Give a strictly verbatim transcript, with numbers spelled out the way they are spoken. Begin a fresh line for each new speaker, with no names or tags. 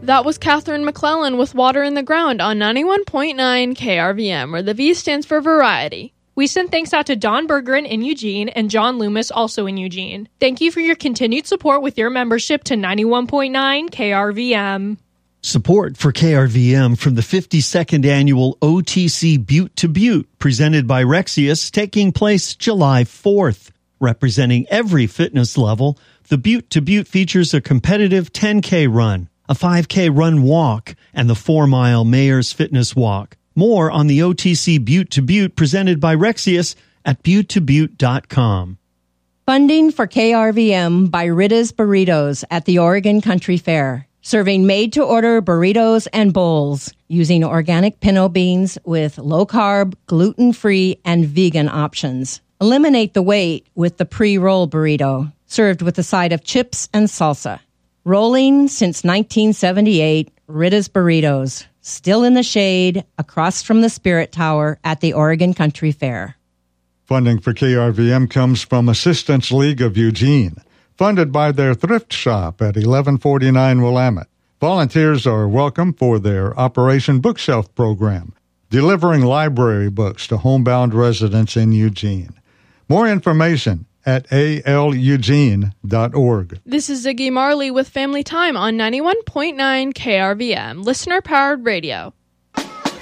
That was Catherine McClellan with Water in the Ground on ninety-one point nine K R V M, where the V stands for variety.
We send thanks out to Don Bergeron in Eugene and John Loomis also in Eugene. Thank you for your continued support with your membership to ninety-one point nine K R V M.
Support for K R V M from the fifty-second Annual O T C Butte to Butte, presented by Rexius, taking place July fourth. Representing every fitness level, the Butte to Butte features a competitive ten K run, a five K run walk, and the four mile Mayor's Fitness Walk. More on the O T C Butte to Butte presented by Rexius at butte to butte dot com.
Funding for K R V M by Rita's Burritos at the Oregon Country Fair. Serving made-to-order burritos and bowls using organic pinto beans with low-carb, gluten-free, and vegan options. Eliminate the weight with the pre-roll burrito, served with a side of chips and salsa. Rolling since nineteen seventy-eight, Rita's Burritos, still in the shade across from the Spirit Tower at the Oregon Country Fair.
Funding for K R V M comes from Assistance League of Eugene, funded by their thrift shop at eleven forty-nine Willamette. Volunteers are welcome for their Operation Bookshelf program, delivering library books to homebound residents in Eugene. More information at a l eugene dot org.
This is Ziggy Marley with Family Time on ninety-one point nine K R V M, listener-powered radio.